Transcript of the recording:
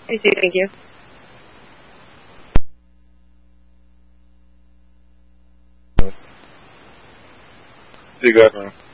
I see. Thank you. See you guys, man.